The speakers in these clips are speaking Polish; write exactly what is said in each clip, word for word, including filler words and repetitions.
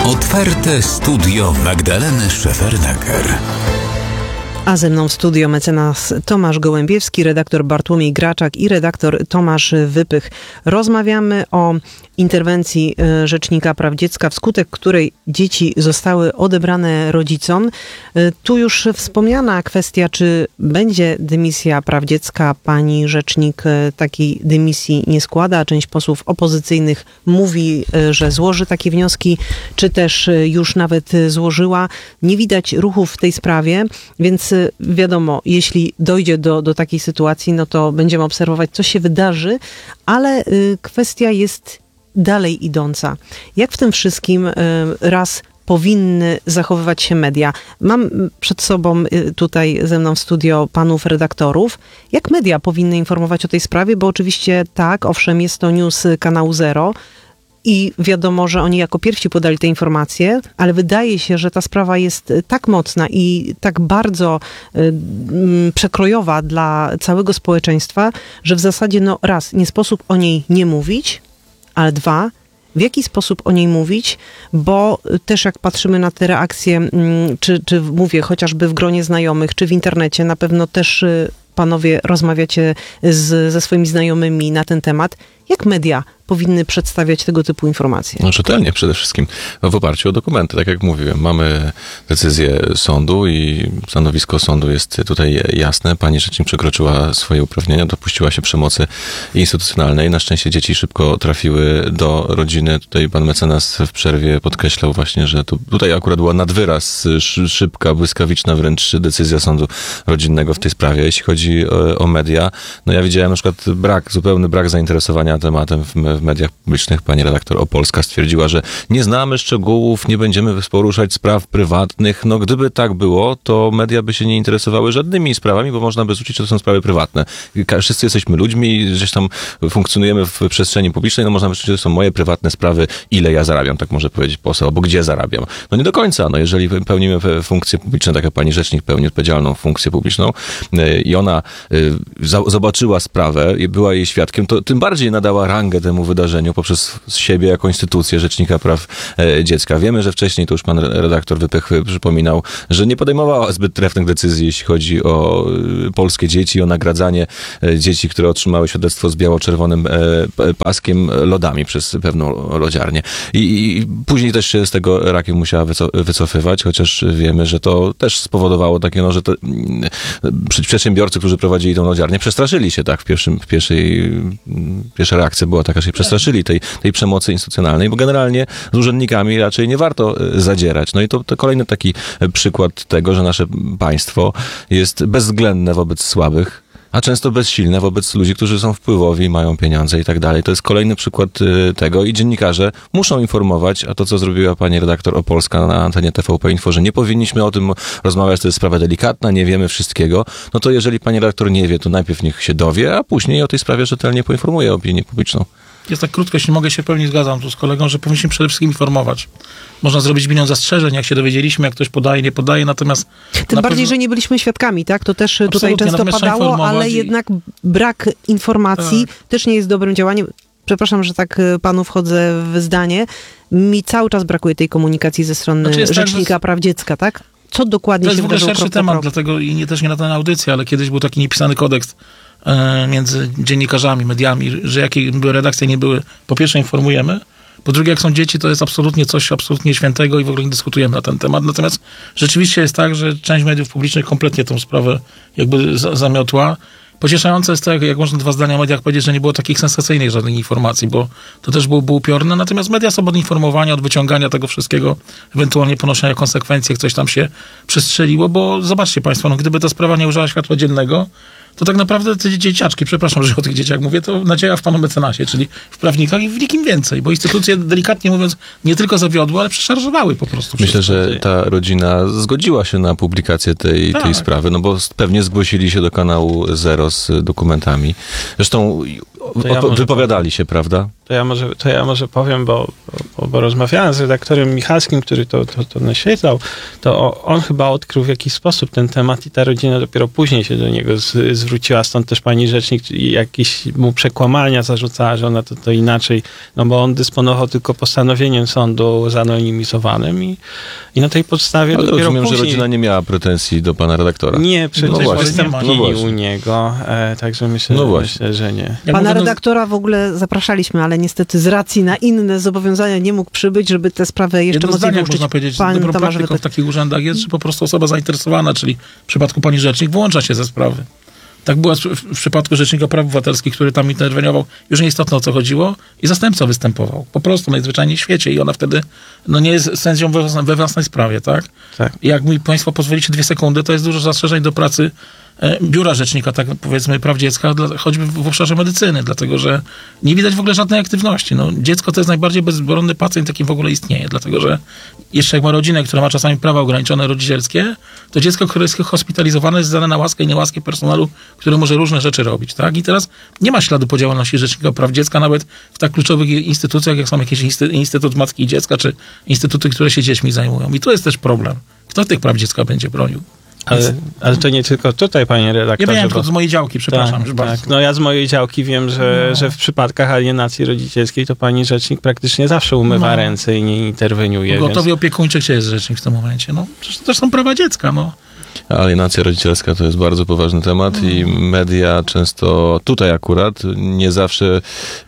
Otwarte studio Magdaleny Szefernaker. A ze mną w studio mecenas Tomasz Gołębiewski, redaktor Bartłomiej Graczak i redaktor Tomasz Wypych. Rozmawiamy o interwencji Rzecznika Praw Dziecka, wskutek której dzieci zostały odebrane rodzicom. Tu już wspomniana kwestia, czy będzie dymisja praw dziecka. Pani rzecznik takiej dymisji nie składa. Część posłów opozycyjnych mówi, że złoży takie wnioski, czy też już nawet złożyła. Nie widać ruchów w tej sprawie, więc wiadomo, jeśli dojdzie do, do takiej sytuacji, no to będziemy obserwować, co się wydarzy, ale kwestia jest dalej idąca. Jak w tym wszystkim raz powinny zachowywać się media? Mam przed sobą tutaj ze mną w studio panów redaktorów. Jak media powinny informować o tej sprawie? Bo oczywiście tak, owszem, jest to news kanału Zero i wiadomo, że oni jako pierwsi podali te informacje, ale wydaje się, że ta sprawa jest tak mocna i tak bardzo y, przekrojowa dla całego społeczeństwa, że w zasadzie no raz, nie sposób o niej nie mówić, ale dwa, w jaki sposób o niej mówić, bo też jak patrzymy na te reakcje, czy, czy mówię chociażby w gronie znajomych, czy w internecie, na pewno też panowie rozmawiacie z, ze swoimi znajomymi na ten temat. Jak media powinny przedstawiać tego typu informacje? No, rzetelnie przede wszystkim, w oparciu o dokumenty. Tak jak mówiłem, mamy decyzję sądu i stanowisko sądu jest tutaj jasne. Pani rzecznik przekroczyła swoje uprawnienia, dopuściła się przemocy instytucjonalnej. Na szczęście dzieci szybko trafiły do rodziny. Tutaj pan mecenas w przerwie podkreślał właśnie, że tu, tutaj akurat była nad wyraz szybka, błyskawiczna wręcz decyzja sądu rodzinnego w tej sprawie. Jeśli chodzi o, o media, no ja widziałem na przykład brak, zupełny brak zainteresowania tematem w, w mediach publicznych. Pani redaktor Opolska stwierdziła, że nie znamy szczegółów, nie będziemy poruszać spraw prywatnych. No gdyby tak było, to media by się nie interesowały żadnymi sprawami, bo można by zwrócić, że to są sprawy prywatne. Wszyscy jesteśmy ludźmi, gdzieś tam funkcjonujemy w przestrzeni publicznej, no można by zwrócić, że to są moje prywatne sprawy, ile ja zarabiam, tak może powiedzieć poseł, albo gdzie zarabiam. No nie do końca, no jeżeli pełnimy funkcje publiczne, tak jak pani rzecznik pełni odpowiedzialną funkcję publiczną i ona zobaczyła sprawę i była jej świadkiem, to tym bardziej nadała rangę temu wydarzeniu poprzez siebie jako instytucję Rzecznika Praw Dziecka. Wiemy, że wcześniej, to już pan redaktor Wypych przypominał, że nie podejmowała zbyt trefnych decyzji, jeśli chodzi o polskie dzieci, o nagradzanie dzieci, które otrzymały świadectwo z biało-czerwonym paskiem lodami przez pewną lodziarnię. I, i później też się z tego rakiem musiała wycofywać, chociaż wiemy, że to też spowodowało takie, no, że to przedsiębiorcy, którzy prowadzili tą lodziarnię, przestraszyli się, tak, w pierwszym, w pierwszej Pierwsza reakcja była taka, że się przestraszyli tej, tej przemocy instytucjonalnej, bo generalnie z urzędnikami raczej nie warto zadzierać. No i to, to kolejny taki przykład tego, że nasze państwo jest bezwzględne wobec słabych, a często bezsilne wobec ludzi, którzy są wpływowi, mają pieniądze i tak dalej. To jest kolejny przykład tego i dziennikarze muszą informować, a to, co zrobiła pani redaktor Opolska na antenie T V P Info, że nie powinniśmy o tym rozmawiać, to jest sprawa delikatna, nie wiemy wszystkiego, no to jeżeli pani redaktor nie wie, to najpierw niech się dowie, a później o tej sprawie rzetelnie poinformuje opinię publiczną. Jest tak krótko, jeśli mogę się w pełni zgadzam tu z kolegą, że powinniśmy przede wszystkim informować. Można zrobić milion zastrzeżeń, jak się dowiedzieliśmy, jak ktoś podaje, nie podaje, natomiast... Tym bardziej, pewno... że nie byliśmy świadkami, tak? To też tutaj często padało, ale i... jednak brak informacji tak. też nie jest dobrym działaniem. Przepraszam, że tak panu wchodzę w zdanie. Mi cały czas brakuje tej komunikacji ze strony znaczy Rzecznika tak, Praw Dziecka, tak? Co dokładnie się wydarzyło? To jest w ogóle szerszy temat, dlatego i nie, też nie na tę audycję, ale kiedyś był taki niepisany kodeks między dziennikarzami, mediami, że jakie by redakcje nie były, po pierwsze informujemy, po drugie jak są dzieci, to jest absolutnie coś absolutnie świętego i w ogóle nie dyskutujemy na ten temat. Natomiast rzeczywiście jest tak, że część mediów publicznych kompletnie tą sprawę jakby zamiotła. Pocieszające jest to, jak, jak można dwa zdania o mediach powiedzieć, że nie było takich sensacyjnych żadnych informacji, bo to też było, było upiorne. Natomiast media są od informowania, od wyciągania tego wszystkiego, ewentualnie ponoszenia konsekwencji, jak coś tam się przestrzeliło, bo zobaczcie państwo, no, gdyby ta sprawa nie ujrzała światła dziennego, to tak naprawdę te dzieciaczki, przepraszam, że o tych dzieciach mówię, to nadzieja w panu mecenasie, czyli w prawnikach i w nikim więcej, bo instytucje, delikatnie mówiąc, nie tylko zawiodły, ale przeszarżowały po prostu. Myślę, że ta rodzina zgodziła się na publikację tej, tak. tej sprawy, no bo pewnie zgłosili się do kanału Zero z dokumentami. Zresztą To ja wypowiadali się, prawda? To ja może, to ja może powiem, bo, bo, bo rozmawiałem z redaktorem Michalskim, który to, to, to naświetlał, to on chyba odkrył w jakiś sposób ten temat i ta rodzina dopiero później się do niego z, zwróciła, stąd też pani rzecznik jakieś mu przekłamania zarzucała, że ona to, to inaczej, no bo on dysponował tylko postanowieniem sądu zanonimizowanym i, i na tej podstawie Ale dopiero rozumiem, później... że rodzina nie miała pretensji do pana redaktora. Nie, przecież No właśnie, wystąpili no właśnie. u niego, e, także myślę, No myślę, że nie. Ja Pana mówię, no- redaktora w ogóle zapraszaliśmy, ale niestety z racji na inne zobowiązania nie mógł przybyć, żeby tę sprawę jeszcze Jedno mocniej zdanie, wyłuszczyć. można powiedzieć, Pan dobrą Tomasz praktyką Wypych. w takich urzędach jest, że po prostu osoba zainteresowana, czyli w przypadku pani rzecznik, włącza się ze sprawy. Tak było w, w przypadku Rzecznika Praw Obywatelskich, który tam interweniował, już nieistotne o co chodziło i zastępca występował. Po prostu najzwyczajniej w świecie i ona wtedy no nie jest sędzią we, we własnej sprawie, tak? Tak. I jak mi państwo pozwolicie dwie sekundy, to jest dużo zastrzeżeń do pracy e, Biura Rzecznika, tak powiedzmy, praw dziecka, dla, choćby w, w obszarze medycyny, dlatego że nie widać w ogóle żadnej aktywności. No, dziecko to jest najbardziej bezbronny pacjent, jaki w ogóle istnieje, dlatego że jeszcze jak ma rodzinę, która ma czasami prawa ograniczone rodzicielskie, to dziecko, które jest hospitalizowane, jest zdane na łaskę i niełaskę personelu, który może różne rzeczy robić, tak? I teraz nie ma śladu po działalności Rzecznika Praw Dziecka, nawet w tak kluczowych instytucjach, jak są jakieś insty- Instytut Matki i Dziecka, czy instytuty, które się dziećmi zajmują. I tu jest też problem. Kto tych praw dziecka będzie bronił? Ale, ale to nie tylko tutaj, panie Ja redaktorze. wiem, bo... to z mojej działki, przepraszam. Tak, już bardzo. tak. No ja z mojej działki wiem, że, No. że w przypadkach alienacji rodzicielskiej to pani rzecznik praktycznie zawsze umywa No. ręce i nie interweniuje. Gotowi Więc... opiekuńczy, gdzie jest rzecznik w tym momencie? No, przecież to też są prawa dziecka, no. Alienacja rodzicielska to jest bardzo poważny temat i media często, tutaj akurat, nie zawsze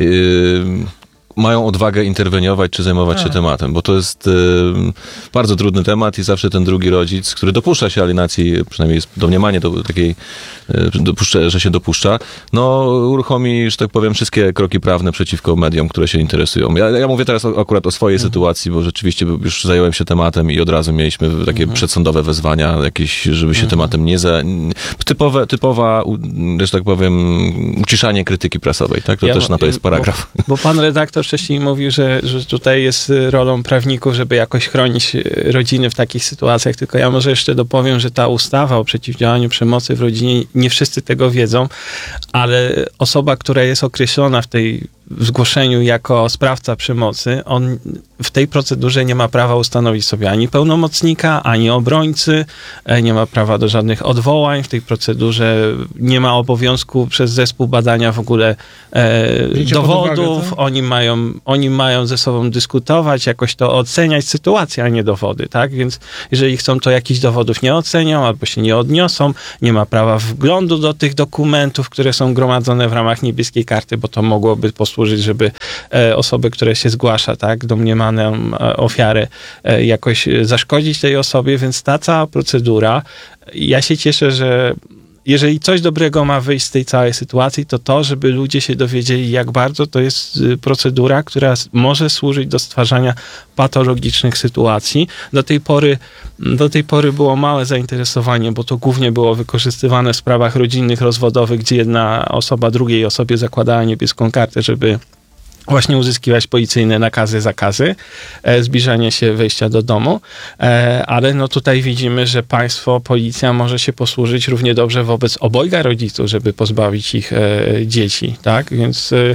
yy, mają odwagę interweniować czy zajmować Tak. się tematem, bo to jest y, bardzo trudny temat i zawsze ten drugi rodzic, który dopuszcza się alienacji, przynajmniej jest domniemanie do takiej, y, dopuszcza, że się dopuszcza, no uruchomi, że tak powiem, wszystkie kroki prawne przeciwko mediom, które się interesują. Ja, ja mówię teraz o, akurat o swojej Mhm. sytuacji, bo rzeczywiście już zająłem się tematem i od razu mieliśmy takie Mhm. przedsądowe wezwania, jakieś, żeby się Mhm. tematem nie za... Typowe, typowa, u- że tak powiem, uciszanie krytyki prasowej, tak? To Ja- też na to jest bo- paragraf. Bo pan redaktor wcześniej mówił, że, że tutaj jest rolą prawników, żeby jakoś chronić rodziny w takich sytuacjach, tylko ja może jeszcze dopowiem, że ta ustawa o przeciwdziałaniu przemocy w rodzinie, nie wszyscy tego wiedzą, ale osoba, która jest określona w tej w zgłoszeniu jako sprawca przemocy, on w tej procedurze nie ma prawa ustanowić sobie ani pełnomocnika, ani obrońcy, e, nie ma prawa do żadnych odwołań w tej procedurze, nie ma obowiązku przez zespół badania w ogóle e, Wzięcia pod dowodów, uwagę, tak? oni mają, oni mają ze sobą dyskutować, jakoś to oceniać sytuację, a nie dowody, tak? Więc jeżeli chcą, to jakichś dowodów nie ocenią, albo się nie odniosą, nie ma prawa wglądu do tych dokumentów, które są gromadzone w ramach niebieskiej karty, bo to mogłoby posłużyć, żeby e, osoby, które się zgłasza, tak, domniemaną e, ofiarę, e, jakoś zaszkodzić tej osobie, więc ta cała procedura, ja się cieszę, że jeżeli coś dobrego ma wyjść z tej całej sytuacji, to to, żeby ludzie się dowiedzieli, jak bardzo to jest y, procedura, która s- może służyć do stwarzania patologicznych sytuacji. Do tej pory, do tej pory było małe zainteresowanie, bo to głównie było wykorzystywane w sprawach rodzinnych, rozwodowych, gdzie jedna osoba drugiej osobie zakładała niebieską kartę, żeby właśnie uzyskiwać policyjne nakazy, zakazy, e, zbliżanie się, wejścia do domu, e, ale no tutaj widzimy, że państwo, policja może się posłużyć równie dobrze wobec obojga rodziców, żeby pozbawić ich e, dzieci, tak, więc e,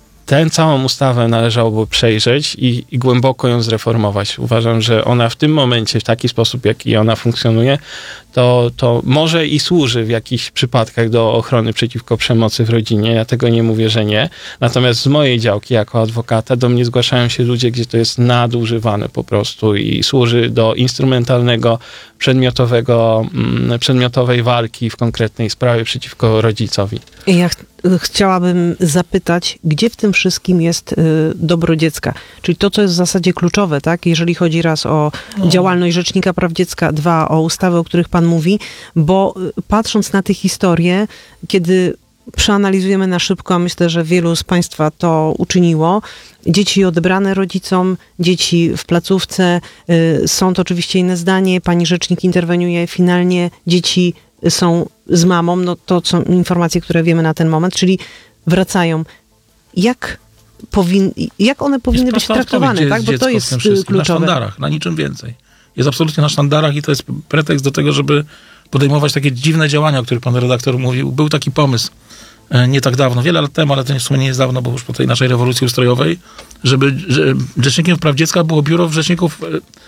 tę całą ustawę należałoby przejrzeć i, i głęboko ją zreformować. Uważam, że ona w tym momencie, w taki sposób, jaki ona funkcjonuje, to, to może i służy w jakichś przypadkach do ochrony przeciwko przemocy w rodzinie. Ja tego nie mówię, że nie. Natomiast z mojej działki jako adwokata do mnie zgłaszają się ludzie, gdzie to jest nadużywane po prostu i służy do instrumentalnego, przedmiotowego, mm, przedmiotowej walki w konkretnej sprawie przeciwko rodzicowi. Ja ch- chciałabym zapytać, gdzie w tym wszystkim jest y, dobro dziecka? Czyli to, co jest w zasadzie kluczowe, tak? Jeżeli chodzi raz o działalność Rzecznika Praw Dziecka, dwa o ustawy, o których pan mówi, bo y, patrząc na tę historię, kiedy przeanalizujemy na szybko, a myślę, że wielu z państwa to uczyniło, dzieci odebrane rodzicom, dzieci w placówce, y, sąd oczywiście inne zdanie, pani rzecznik interweniuje, finalnie dzieci są z mamą, no to są informacje, które wiemy na ten moment, czyli wracają. Jak, powin, jak one powinny Jest być prosta traktowane, odpowiedź, tak? gdzie Bo to dziecko w tym jest wszystkim, na kluczowe. sztandarach, na niczym więcej. Jest absolutnie na sztandarach i to jest pretekst do tego, żeby podejmować takie dziwne działania, o których pan redaktor mówił. Był taki pomysł nie tak dawno, wiele lat temu, ale to w sumie nie jest dawno, bo już po tej naszej rewolucji ustrojowej, żeby że Rzecznikiem Praw Dziecka było biuro Rzeczników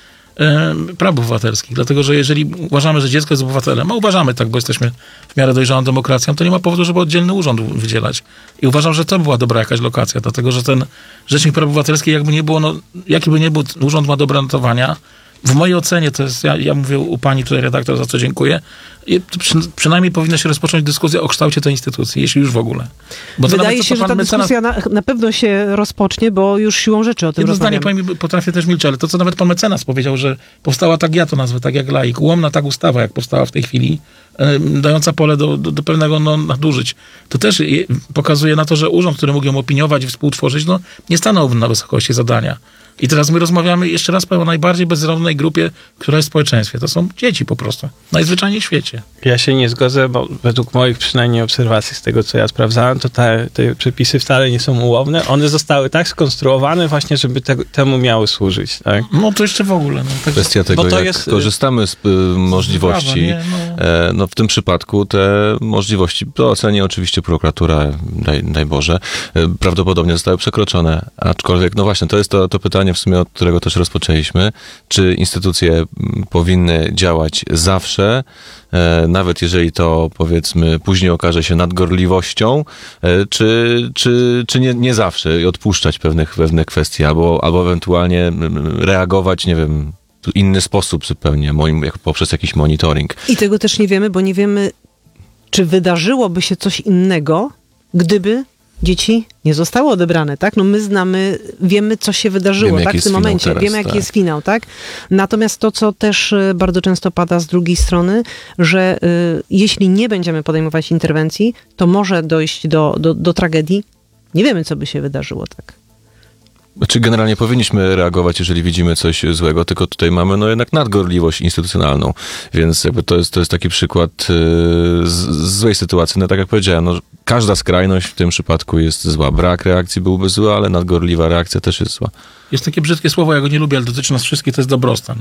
Praw Obywatelskich. Dlatego, że jeżeli uważamy, że dziecko jest obywatelem, a uważamy tak, bo jesteśmy w miarę dojrzałą demokracją, to nie ma powodu, żeby oddzielny urząd wydzielać. I uważam, że to była dobra jakaś lokacja, dlatego, że ten Rzecznik Praw Obywatelskich, jakby nie było, no, jaki by nie był, urząd ma dobre notowania. W mojej ocenie, to jest, ja, ja mówię u pani tutaj redaktor, za co dziękuję, i przy, przynajmniej powinna się rozpocząć dyskusja o kształcie tej instytucji, jeśli już w ogóle. Bo to Wydaje nawet, się, że ta mecenas... dyskusja na, na pewno się rozpocznie, bo już siłą rzeczy o tym Jedno zdanie rozmawiamy. powiem, potrafię też milczeć, ale to, co nawet pan mecenas powiedział, że powstała, tak ja to nazwę, tak jak laik, ułomna tak ustawa, jak powstała w tej chwili, yy, dająca pole do, do, do pewnego no, nadużyć. To też je, pokazuje na to, że urząd, który mógł ją opiniować i współtworzyć, no, nie stanął na wysokości zadania. I teraz my rozmawiamy, jeszcze raz powiem, o najbardziej bezrodnej grupie, która jest w społeczeństwie. To są dzieci po prostu. Najzwyczajniej w świecie. Ja się nie zgodzę, bo według moich przynajmniej obserwacji z tego, co ja sprawdzałem, to te, te przepisy wcale nie są ułomne. One zostały tak skonstruowane właśnie, żeby te, temu miały służyć. Tak? No to jeszcze w ogóle. No, tak, Kwestia tego, to jak jest- korzystamy z y, możliwości. Prawa, nie? No. E, no w tym przypadku te możliwości, to oceni oczywiście prokuratura, daj, daj Boże, e, prawdopodobnie zostały przekroczone. Aczkolwiek, no właśnie, to jest to, to pytanie w sumie, od którego też rozpoczęliśmy. Czy instytucje m, powinny działać zawsze, e, nawet jeżeli to, powiedzmy, później okaże się nadgorliwością, e, czy, czy, czy nie, nie zawsze i odpuszczać pewnych, pewne kwestie, albo, albo ewentualnie m, reagować, nie wiem, w inny sposób zupełnie, moim, jak poprzez jakiś monitoring. I tego też nie wiemy, bo nie wiemy, czy wydarzyłoby się coś innego, gdyby dzieci nie zostały odebrane, tak? No my znamy, wiemy, co się wydarzyło, Wiemy, tak? jaki W tym jest finał momencie. teraz, wiemy, jaki tak. jest finał, tak? Natomiast to, co też y, bardzo często pada z drugiej strony, że y, jeśli nie będziemy podejmować interwencji, to może dojść do, do, do tragedii. Nie wiemy, co by się wydarzyło, tak? Znaczy generalnie powinniśmy reagować, jeżeli widzimy coś złego, tylko tutaj mamy no jednak nadgorliwość instytucjonalną, więc jakby to jest, to jest taki przykład yy, z, z złej sytuacji. No tak jak powiedziałem, no, każda skrajność w tym przypadku jest zła. Brak reakcji byłby zły, ale nadgorliwa reakcja też jest zła. Jest takie brzydkie słowo, ja go nie lubię, ale dotyczy nas wszystkich, to jest dobrostan.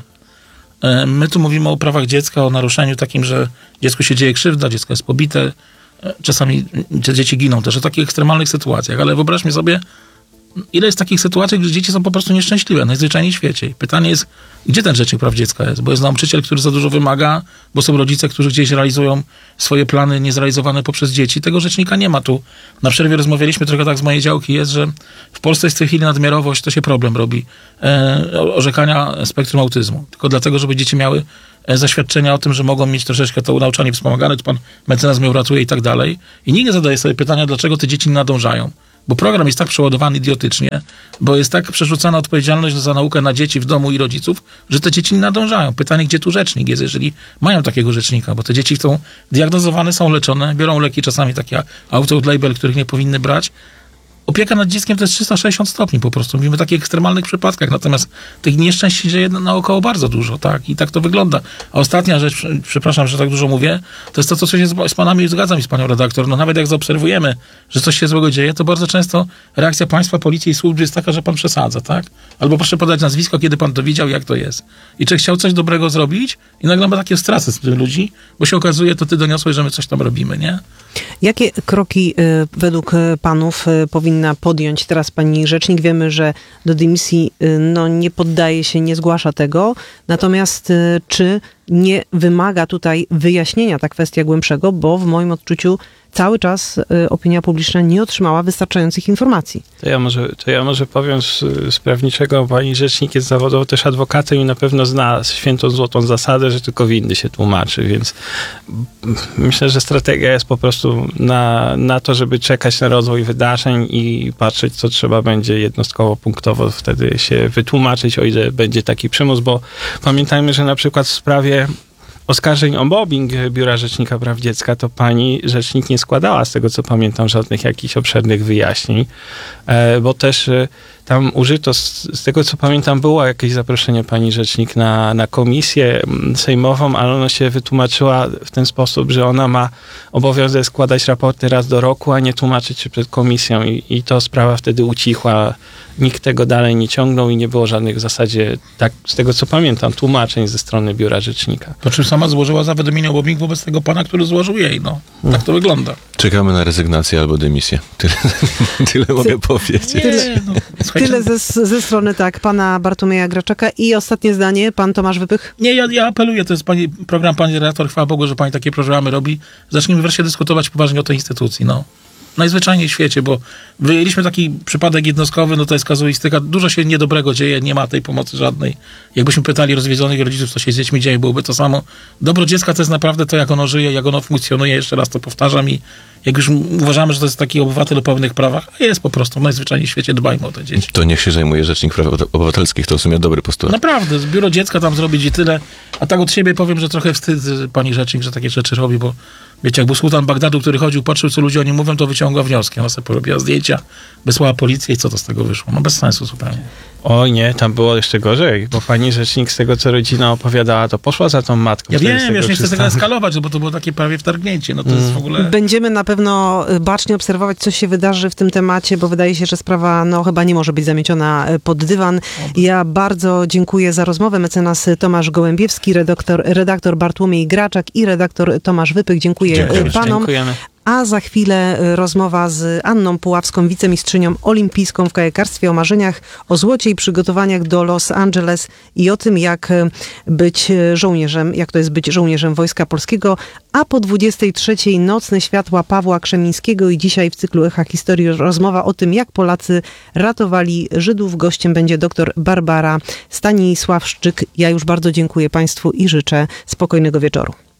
E, My tu mówimy o prawach dziecka, o naruszeniu takim, że dziecku się dzieje krzywda, dziecko jest pobite, e, czasami te dzieci giną też, o takich ekstremalnych sytuacjach, ale wyobraźmy sobie, ile jest takich sytuacji, gdzie dzieci są po prostu nieszczęśliwe, najzwyczajniej w świecie. I pytanie jest, gdzie ten Rzecznik Praw Dziecka jest? Bo jest nauczyciel, który za dużo wymaga, bo są rodzice, którzy gdzieś realizują swoje plany niezrealizowane poprzez dzieci. Tego rzecznika nie ma tu. Na przerwie rozmawialiśmy trochę tak z mojej działki, jest, że w Polsce jest w tej chwili nadmiarowość, to się problem robi, e, orzekania spektrum autyzmu. Tylko dlatego, żeby dzieci miały e, zaświadczenia o tym, że mogą mieć troszeczkę to nauczanie wspomagane, to pan mecenas mnie uratuje i tak dalej. I nikt nie zadaje sobie pytania, dlaczego te dzieci nie nadążają. Bo program jest tak przeładowany idiotycznie, bo jest tak przerzucana odpowiedzialność za naukę na dzieci w domu i rodziców, że te dzieci nie nadążają. Pytanie, gdzie tu rzecznik jest, jeżeli mają takiego rzecznika, bo te dzieci są diagnozowane, są leczone, biorą leki czasami takie out of label, których nie powinny brać. Opieka nad dzieckiem to jest trzysta sześćdziesiąt stopni po prostu. Mówimy o takich ekstremalnych przypadkach, natomiast tych nieszczęść się dzieje naokoło bardzo dużo, tak? I tak to wygląda. A ostatnia rzecz, przepraszam, że tak dużo mówię, to jest to, co się z, z panami, zgadzam z panią redaktor, no nawet jak zaobserwujemy, że coś się złego dzieje, to bardzo często reakcja państwa, policji i służb jest taka, że pan przesadza, tak? Albo proszę podać nazwisko, kiedy pan to widział, jak to jest. I czy chciał coś dobrego zrobić i nagle ma takie strasy z tych ludzi, bo się okazuje, to ty doniosłeś, że my coś tam robimy, nie? Jakie kroki y, według y, panów y, powinna podjąć teraz pani rzecznik? Wiemy, że do dymisji y, no, nie poddaje się, nie zgłasza tego. Natomiast y, czy nie wymaga tutaj wyjaśnienia ta kwestia głębszego, bo w moim odczuciu cały czas y, opinia publiczna nie otrzymała wystarczających informacji. To ja może, to ja może powiem z, z prawniczego, pani rzecznik jest zawodowo też adwokatem i na pewno zna świętą złotą zasadę, że tylko winny się tłumaczy, więc myślę, że strategia jest po prostu na, na to, żeby czekać na rozwój wydarzeń i patrzeć, co trzeba będzie jednostkowo, punktowo wtedy się wytłumaczyć, o ile będzie taki przymus, bo pamiętajmy, że na przykład w sprawie oskarżeń o mobbing Biura Rzecznika Praw Dziecka, to pani rzecznik nie składała, z tego co pamiętam, żadnych jakichś obszernych wyjaśnień, bo też tam użyto, z, z tego co pamiętam, było jakieś zaproszenie pani rzecznik na, na komisję sejmową, ale ona się wytłumaczyła w ten sposób, że ona ma obowiązek składać raporty raz do roku, a nie tłumaczyć się przed komisją i, i to sprawa wtedy ucichła. Nikt tego dalej nie ciągnął i nie było żadnych w zasadzie, tak z tego co pamiętam, tłumaczeń ze strony Biura Rzecznika. Po czym sama złożyła zawiadomienie o mobbing wobec tego pana, który złożył jej. No, tak to wygląda. Czekamy na rezygnację albo dymisję. Tyle, tyle mogę powiedzieć. Nie, no, Tyle ze, ze strony tak, pana Bartłomieja Graczaka. I ostatnie zdanie, pan Tomasz Wypych. Nie, ja, ja apeluję, to jest pani, program pani redaktor, chwała Bogu, że pani takie programy robi. Zacznijmy wreszcie dyskutować poważnie o tej instytucji, no. Najzwyczajniej w świecie, bo wyjęliśmy taki przypadek jednostkowy, no to jest kazuistyka, dużo się niedobrego dzieje, nie ma tej pomocy żadnej. Jakbyśmy pytali rozwiedzonych rodziców, co się z dziećmi dzieje, byłoby to samo. Dobro dziecka to jest naprawdę to, jak ono żyje, jak ono funkcjonuje, jeszcze raz to powtarzam i jak już uważamy, że to jest taki obywatel o pewnych prawach, a jest po prostu, najzwyczajniej w świecie dbajmy o te dzieci. To niech się zajmuje Rzecznik Praw Obywatelskich, to w sumie dobry postulat. Naprawdę, z biuro dziecka tam zrobić i tyle, a tak od siebie powiem, że trochę wstyd pani rzecznik, że takie rzeczy robi, bo wiecie, jak był sułtan Bagdadu, który chodził, patrzył, co ludzie o nim mówią, to wyciągał wnioski. Ona sobie porobiła zdjęcia, wysłała policję i co to z tego wyszło? No bez sensu zupełnie. Oj nie, tam było jeszcze gorzej, bo pani rzecznik z tego, co rodzina opowiadała, to poszła za tą matką. Ja wtedy z wiem, tego wiesz, nie chcę tego przystanu. eskalować, bo to było takie prawie wtargnięcie. No to jest w ogóle... Będziemy na pewno bacznie obserwować, co się wydarzy w tym temacie, bo wydaje się, że sprawa no, chyba nie może być zamieciona pod dywan. Ja bardzo dziękuję za rozmowę. Mecenas Tomasz Gołębiewski, redaktor, redaktor Bartłomiej Graczak i redaktor Tomasz Wypych. Dziękuję Dziękuję. panom. Dziękujemy. A za chwilę rozmowa z Anną Puławską, wicemistrzynią olimpijską w kajakarstwie, o marzeniach, o złocie i przygotowaniach do Los Angeles i o tym, jak być żołnierzem, jak to jest być żołnierzem Wojska Polskiego. A po dwudziestej trzeciej Nocne światła Pawła Krzemińskiego i dzisiaj w cyklu Echa Historii rozmowa o tym, jak Polacy ratowali Żydów. Gościem będzie dr Barbara Stanisławszczyk. Ja już bardzo dziękuję Państwu i życzę spokojnego wieczoru.